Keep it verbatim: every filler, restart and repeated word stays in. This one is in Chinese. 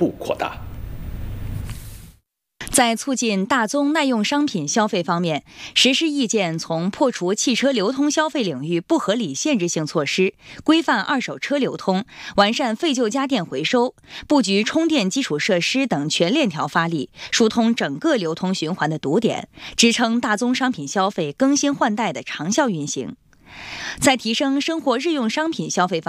步扩大。 在促进大宗耐用商品消费方面，实施意见从破除汽车流通消费领域不合理限制性措施，规范二手车流通，完善废旧家电回收，布局充电基础设施等全链条发力，疏通整个流通循环的堵点，支撑大宗商品消费更新换代的长效运行。在提升生活日用商品消费方面，